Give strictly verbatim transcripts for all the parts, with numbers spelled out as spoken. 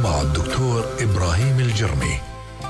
مع الدكتور إبراهيم الجرمي.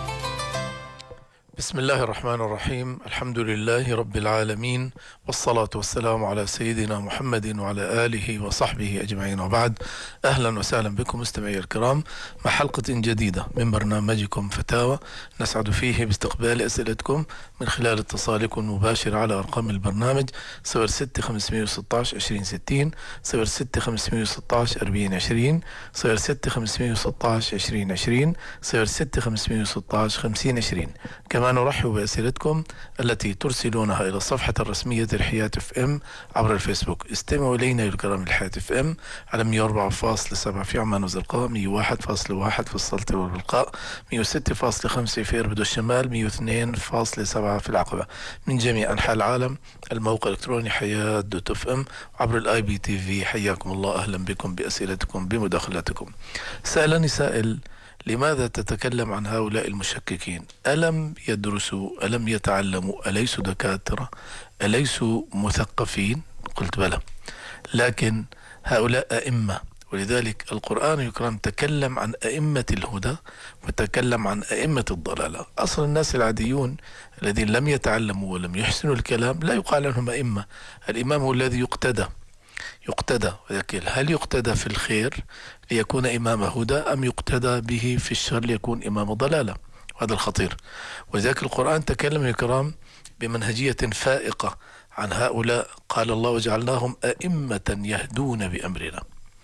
بسم الله الرحمن الرحيم. الحمد لله رب العالمين، والصلاة والسلام على سيدنا محمد وعلى آله وصحبه أجمعين، وبعد. أهلا وسهلا بكم مستمعي الكرام مع حلقة جديدة من برنامجكم فتاوى، نسعد فيه باستقبال أسئلتكم من خلال اتصالكم المباشر على أرقام البرنامج صفر ستة خمسمائة وستة عشر عشرين ستين، صفر ستة خمسمائة وستة عشر أربعين عشرين، صفر ستة خمسمائة وستة عشر عشرين عشرين، صفر ستة خمسمائة وستة عشر خمسين عشرين. كما نرحب بأسئلتكم التي ترسلونها إلى الصفحة الرسمية لحياة اف ام عبر الفيسبوك. استمعوا إلينا يا الكرام لحياة اف ام على مئة وأربعة فاصلة سبعة في عمان وزرقاء، مئة وواحد فاصلة واحد في السلطة والبلقاء، مئة وستة فاصلة خمسة في إربد الشمال، مئة واثنين فاصلة سبعة في العقبة. من جميع أنحاء العالم الموقع الإلكتروني حياة دوت اف ام عبر الاي بي تي في. حياكم الله، أهلا بكم بأسئلتكم بمداخلتكم. سألني سائل: لماذا تتكلم عن هؤلاء المشككين؟ ألم يدرسوا؟ ألم يتعلموا؟ أليسوا دكاترة؟ أليسوا مثقفين؟ قلت بلى، لكن هؤلاء أئمة، ولذلك القرآن الكريم تكلم عن أئمة الهدى وتكلم عن أئمة الضلالة. أصل الناس العاديون الذين لم يتعلموا ولم يحسنوا الكلام لا يقال عنهم أئمة. الإمام هو الذي يقتدى يقتدى ولكن هل يقتدى في الخير ليكون إمام هدى، أم يقتدى به في الشر ليكون إمام ضلالة؟ وهذا الخطير. ولذلك القرآن تكلم يا كرام بمنهجية فائقة عن هؤلاء. قال الله: وجعلناهم أئمة يهدون بأمرنا،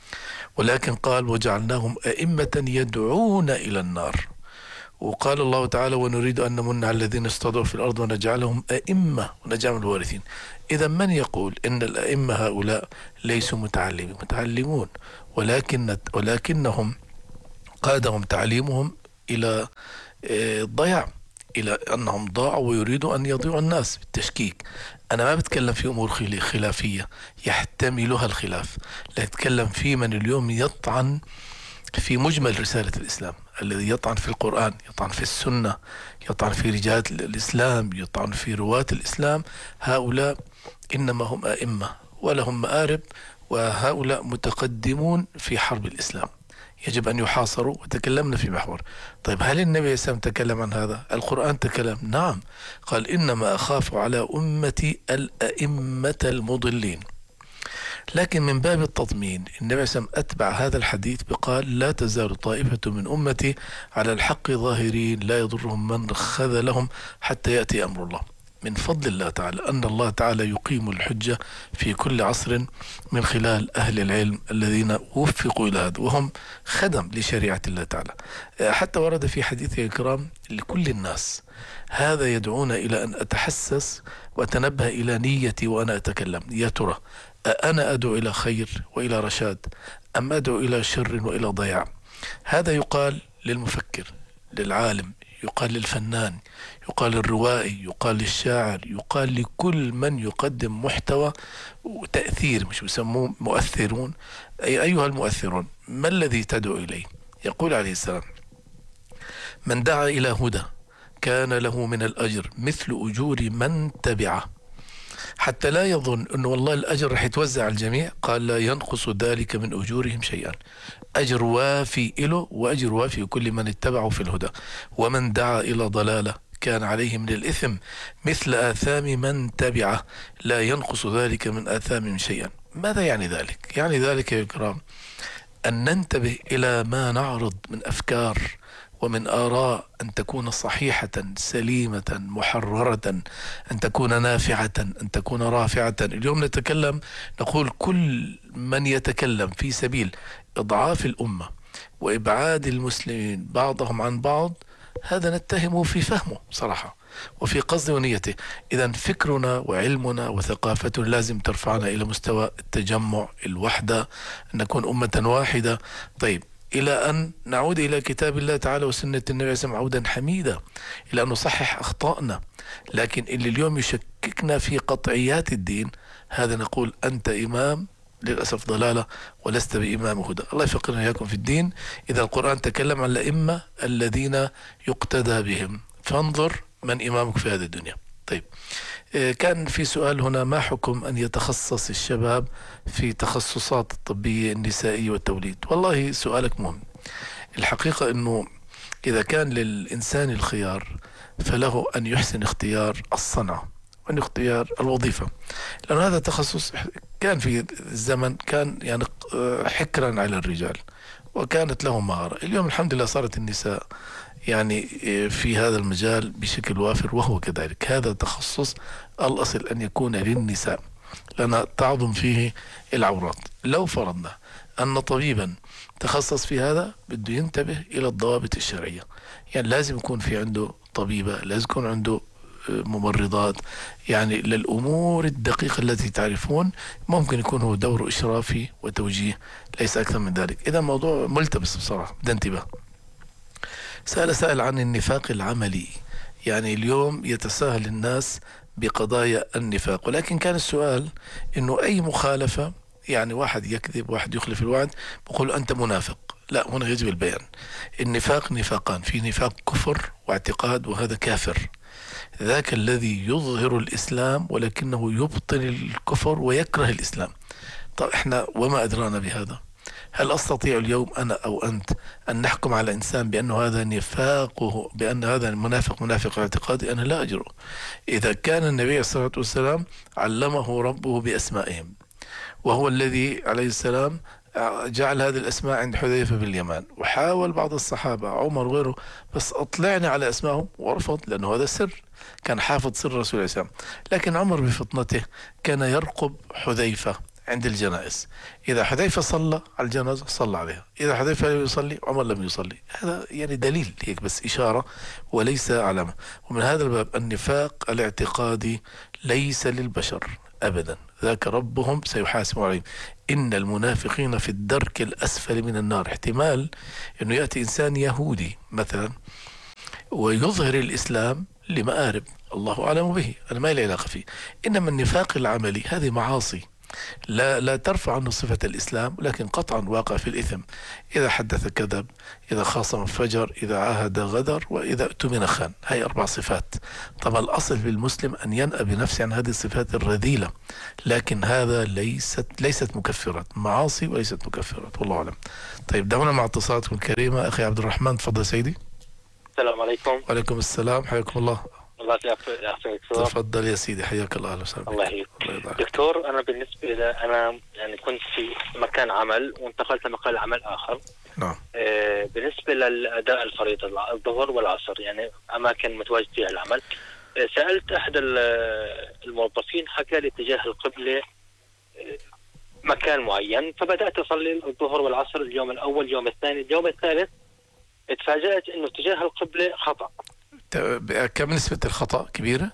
ولكن قال: وجعلناهم أئمة يدعون إلى النار. وقال الله تعالى: ونريد أن نمن على الذين استضعفوا في الأرض ونجعلهم أئمة ونجعلهم الوارثين. إذا من يقول إن الأئمة هؤلاء ليسوا متعلمين؟ متعلمون، ولكن ولكنهم قادهم تعليمهم إلى الضياع، إلى أنهم ضاعوا ويريدوا أن يضيعوا الناس بالتشكيك. أنا ما بتكلم في أمور خلافية يحتملها الخلاف، لا أتكلم في من اليوم يطعن في مجمل رسالة الإسلام، الذي يطعن في القرآن، يطعن في السنة، يطعن في رجال الإسلام، يطعن في رواة الإسلام. هؤلاء إنما هم أئمة ولهم مآرب، وهؤلاء متقدمون في حرب الإسلام، يجب أن يحاصروا. وتكلمنا في محور. طيب، هل النبي صلى الله عليه وسلم تكلم عن هذا؟ القرآن تكلم، نعم، قال: إنما أخاف على أمتي الأئمة المضلين. لكن من باب التضمين النبي صلى الله عليه وسلم أتبع هذا الحديث بقال: لا تزال طائفة من أمتي على الحق ظاهرين لا يضرهم من خذلهم حتى يأتي أمر الله. من فضل الله تعالى أن الله تعالى يقيم الحجة في كل عصر من خلال أهل العلم الذين وفقوا إلى هذا، وهم خدم لشريعة الله تعالى. حتى ورد في حديثه الكرام لكل الناس. هذا يدعونا إلى أن أتحسس وأتنبه إلى نيتي وأنا أتكلم. يا ترى أنا أدعو إلى خير وإلى رشاد، أم أدعو إلى شر وإلى ضياع؟ هذا يقال للمفكر، للعالم، يقال للفنان، يقال للروائي، يقال للشاعر، يقال لكل من يقدم محتوى وتأثير، مش يسموه مؤثرون. أي أيها المؤثرون، ما الذي تدعو إليه؟ يقول عليه السلام: من دعا إلى هدى كان له من الأجر مثل أجور من تبعه، حتى لا يظن أنه والله الأجر رح يتوزع على الجميع. قال: لا ينقص ذلك من أجورهم شيئا. أجر وافي له وأجر وافي كل من اتبعه في الهدى. ومن دعا إلى ضلالة كان عليه من الإثم مثل آثام من تبعه، لا ينقص ذلك من آثامهم شيئا. ماذا يعني ذلك؟ يعني ذلك يا كرام أن ننتبه إلى ما نعرض من أفكار ومن آراء، أن تكون صحيحة سليمة محررة، أن تكون نافعة، أن تكون رافعة. اليوم نتكلم نقول كل من يتكلم في سبيل إضعاف الأمة وإبعاد المسلمين بعضهم عن بعض، هذا نتهمه في فهمه صراحة وفي قصد ونيته. إذن فكرنا وعلمنا وثقافتنا لازم ترفعنا إلى مستوى التجمع، الوحدة، أن نكون أمة واحدة. طيب، إلى أن نعود إلى كتاب الله تعالى وسنة النبي صلى الله عليه وسلم عودا حميدا، إلى أن نصحح أخطائنا. لكن اللي اليوم يشككنا في قطعيات الدين، هذا نقول: أنت إمام للأسف ضلالة ولست بإمام هدى. الله يفقهنا إياكم في الدين. إذا القرآن تكلم عن الأئمة الذين يقتدى بهم، فانظر من إمامك في هذه الدنيا. طيب، كان في سؤال هنا: ما حكم أن يتخصص الشباب في تخصصات الطبية النسائية والتوليد؟ والله سؤالك مهم. الحقيقة أنه إذا كان للإنسان الخيار فله أن يحسن اختيار الصنعة وأن اختيار الوظيفة، لأن هذا تخصص كان في الزمن كان يعني حكرا على الرجال وكانت لهم مهارة. اليوم الحمد لله صارت النساء يعني في هذا المجال بشكل وافر، وهو كذلك هذا تخصص الأصل أن يكون للنساء لأن تعظم فيه العورات. لو فرضنا أن طبيبا تخصص في هذا بده ينتبه إلى الضوابط الشرعية، يعني لازم يكون في عنده طبيبة، لازم يكون عنده ممرضات، يعني للأمور الدقيقة التي تعرفون ممكن يكون هو دور إشرافي وتوجيه ليس أكثر من ذلك. إذا موضوع ملتبس بصراحة، بدأ انتباه. سأل سائل عن النفاق العملي، يعني اليوم يتساهل الناس بقضايا النفاق، ولكن كان السؤال إنه أي مخالفة، يعني واحد يكذب واحد يخلف الوعد بقول أنت منافق، لا، هنا يجب البيان. النفاق نفاقان، في نفاق كفر واعتقاد وهذا كافر، ذاك الذي يظهر الإسلام ولكنه يبطن الكفر ويكره الإسلام. طب إحنا وما أدرانا بهذا؟ هل أستطيع اليوم أنا أو أنت أن نحكم على إنسان بأنه هذا نفاقه، بأن هذا المنافق منافق اعتقادي؟ أنا لا أجره. إذا كان النبي عليه الصلاة والسلام علمه ربه بأسمائهم، وهو الذي عليه السلام جعل هذه الأسماء عند حذيفة باليمان، وحاول بعض الصحابة عمر وغيره بس أطلعني على أسمائهم ورفض، لأنه هذا سر، كان حافظ سر رسول الله صلى الله عليه وسلم. لكن عمر بفطنته كان يرقب حذيفة عند الجنائز، إذا حذيفة صلى على الجنازة صلى عليها، إذا حذيفة لم يصلي عمر لم يصلي. هذا يعني دليل هيك بس إشارة وليس علامة. ومن هذا الباب النفاق الاعتقادي ليس للبشر أبدا، ذاك ربهم سيحاسب عليهم. إن المنافقين في الدرك الأسفل من النار. احتمال أنه يأتي إنسان يهودي مثلا ويظهر الإسلام لمآرب الله أعلم به، أنا ما لي علاقة فيه. إنما النفاق العملي هذه معاصي لا لا ترفع عنه صفة الإسلام، لكن قطعا واقع في الإثم. إذا حدث كذب، إذا خاصم فجر، إذا عاهد غدر، وإذا اؤتمن خان. هاي أربع صفات. طبعا الأصل في المسلم أن ينأى بنفسه عن هذه الصفات الرذيلة، لكن هذا ليست ليست مكفرات، معاصي وليست مكفرات، والله أعلم. طيب دعونا مع اتصالاتكم الكريمة. أخي عبد الرحمن تفضل سيدي. السلام عليكم. وعليكم السلام، حياكم الله. الله يعافيك دكتور. تفضل يا سيدي، حياك الله. اهلا وسهلا. الله يحييك دكتور. انا بالنسبه لي انا يعني كنت في مكان عمل وانتقلت لمكان عمل اخر. نعم. آه بالنسبه للاداء الفريضه الظهر والعصر، يعني اماكن متواجد فيها العمل، آه سالت احد الموظفين حكى لي اتجاه القبله آه مكان معين، فبدات اصلي الظهر والعصر اليوم الاول، اليوم الثاني، اليوم الثالث اتفاجأت انه اتجاه القبله خطأ. كم نسبة الخطأ كبيرة؟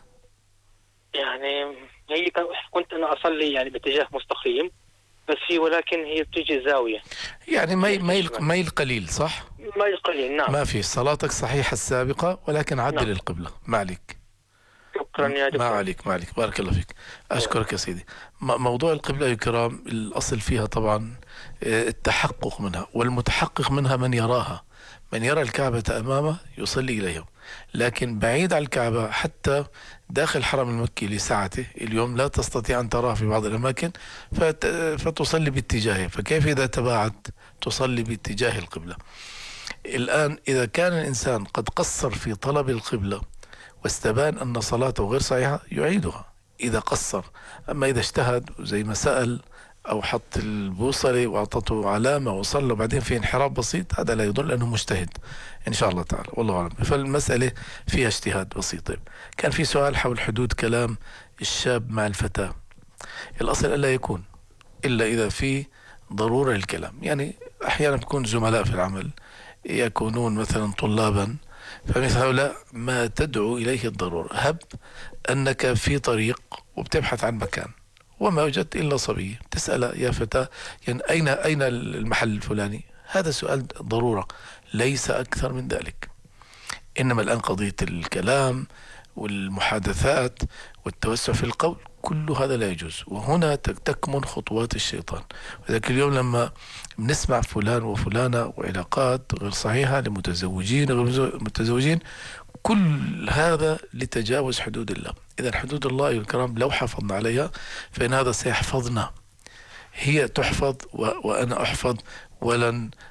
يعني هي كنت أنا أصلي يعني باتجاه مستقيم بس هي، ولكن هي بتيجي زاوية، يعني ميل ميل ميل قليل، صح؟ ميل قليل، نعم. ما في، صلاتك صحيحة السابقة، ولكن عدل نعم. القبلة، ما عليك. شكرا يا دكتور. ما عليك ما عليك، بارك الله فيك. أشكرك يا سيدي. موضوع القبلة يا كرام الأصل فيها طبعا التحقق منها، والمتحقق منها من يراها، من يرى الكعبة أمامه يصلي إليها، لكن بعيد عن الكعبة حتى داخل الحرم المكي لساعته اليوم لا تستطيع أن تراها في بعض الأماكن فتصلي باتجاهه. فكيف إذا تباعد تصلي باتجاه القبلة؟ الآن إذا كان الإنسان قد قصر في طلب القبلة واستبان أن صلاته غير صحيحة يعيدها إذا قصر. أما إذا اجتهد زي ما سأل أو حط البوصلة وأعطته علامة وصلى وبعدين في انحراف بسيط، هذا لا يضل أنه مجتهد إن شاء الله تعالى، والله أعلم. فالمسألة فيها اجتهاد بسيط. كان في سؤال حول حدود كلام الشاب مع الفتاة. الأصل ألا يكون إلا إذا في ضرورة للكلام، يعني أحيانا بيكون زملاء في العمل، يكونون مثلا طلابا، فمثل هؤلاء ما تدعو إليه الضرورة. هب أنك في طريق وبتبحث عن مكان وما وجدت إلا صبية، تسأل يا فتاة يعني أين أين المحل الفلاني، هذا سؤال ضرورة ليس أكثر من ذلك. إنما الآن قضية الكلام والمحادثات والتوسع في القول كل هذا لا يجوز، وهنا تكمن خطوات الشيطان. وذلك اليوم لما بنسمع فلان وفلانة وعلاقات غير صحيحة لمتزوجين غير متزوجين، كل هذا لتجاوز حدود الله. إذا حدود الله الكرام لو حافظنا عليها فإن هذا سيحفظنا، هي تحفظ و... وأنا أحفظ ولن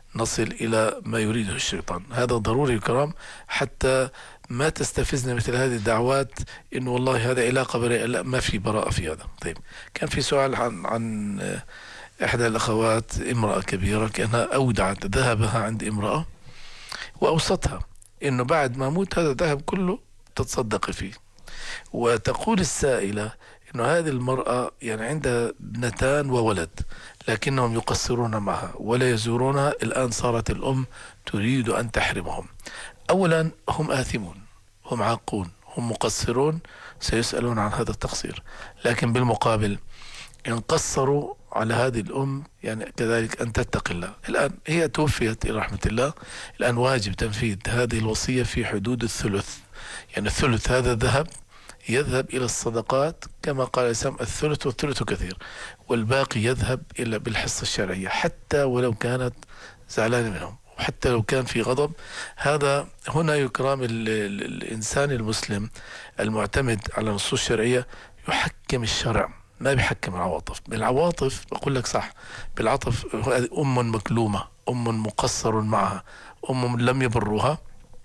نصل إلى ما يريده الشيطان. هذا ضروري الكرام، حتى ما تستفزنا مثل هذه الدعوات إنه والله هذا علاقة بريئة، لا، ما في براءة في هذا. طيب، كان في سؤال عن عن إحدى الأخوات، امرأة كبيرة كأنها أودعت ذهبها عند امرأة وأوصتها إنه بعد ما أموت هذا الذهب كله تتصدق فيه. وتقول السائلة إنه هذه المرأة يعني عندها ابنتان وولد، لكنهم يقصرون معها ولا يزورونها. الآن صارت الأم تريد أن تحرمهم. أولا هم آثمون، هم عاقون، هم مقصرون، سيسألون عن هذا التقصير. لكن بالمقابل إن قصروا على هذه الأم يعني كذلك أن تتقي الله. الآن هي توفيت إلى رحمة الله، الآن واجب تنفيذ هذه الوصية في حدود الثلث. يعني الثلث هذا الذهب يذهب إلى الصدقات كما قال الإسلام، الثلث والثلث كثير، والباقي يذهب إلى بالحصة الشرعية، حتى ولو كانت زعلانة منهم، وحتى لو كان في غضب. هذا هنا يكرم الإنسان المسلم المعتمد على النصوص الشرعية، يحكم الشرع، ما بيحكم العواطف. بالعواطف بقول لك صح، بالعطف أم مكلومة، أم مقصر معها، أم لم يبروها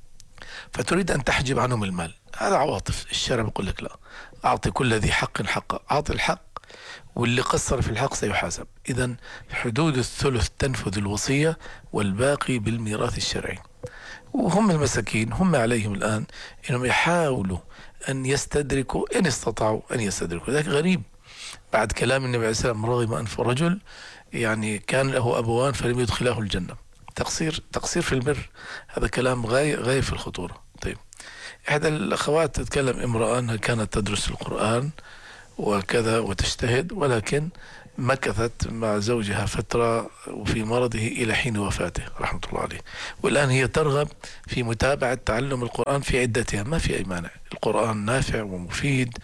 فتريد أن تحجب عنهم المال، هذا عواطف. الشرع بيقول لك لا، أعطي كل ذي حق حقه، أعطي الحق، واللي قصر في الحق سيحاسب. إذن حدود الثلث تنفذ الوصية، والباقي بالميراث الشرعي. وهم المساكين هم عليهم الآن إنهم يحاولوا أن يستدركوا إن استطاعوا أن يستدركوا. ذلك غريب بعد كلام النبي عليه السلام، رغم أنف رجل يعني كان له أبوان فلم يدخلاه الجنة. تقصير تقصير في البر، هذا كلام غاية غاية في الخطورة. طيب، إحدى الأخوات تتكلم امرأة أنها كانت تدرس القرآن وكذا وتجتهد، ولكن مكثت مع زوجها فترة وفي مرضه إلى حين وفاته رحمة الله عليه، والآن هي ترغب في متابعة تعلم القرآن في عدتها، ما في أي مانع. القرآن نافع ومفيد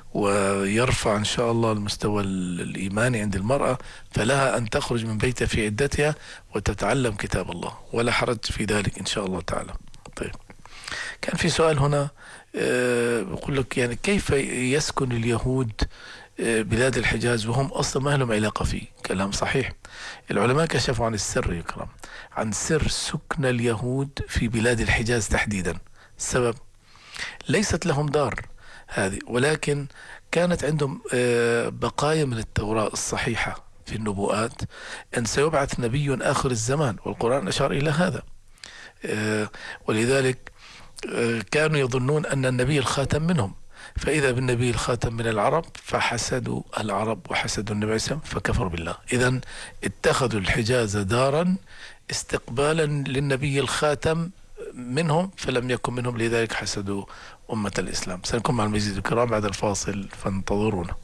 ويرفع إن شاء الله المستوى الإيماني عند المرأة، فلها أن تخرج من بيتها في عدتها وتتعلم كتاب الله، ولا حرج في ذلك إن شاء الله تعالى. طيب، كان في سؤال هنا أه بقول لك يعني كيف يسكن اليهود أه بلاد الحجاز وهم أصلا ما لهم علاقة فيه؟ كلام صحيح. العلماء كشفوا عن السر يكرم، عن سر سكن اليهود في بلاد الحجاز تحديدا. السبب ليست لهم دار هذه، ولكن كانت عندهم أه بقايا من التوراة الصحيحة في النبوءات أن سيبعث نبي آخر الزمان، والقرآن أشار إلى هذا. أه ولذلك كانوا يظنون أن النبي الخاتم منهم، فإذا بالنبي الخاتم من العرب فحسدوا العرب وحسدوا النبي عليه السلام فكفروا بالله. إذن اتخذوا الحجاز دارا استقبالا للنبي الخاتم منهم، فلم يكن منهم، لذلك حسدوا أمة الإسلام. سنكون مع المزيد الكرام بعد الفاصل، فانتظرونا.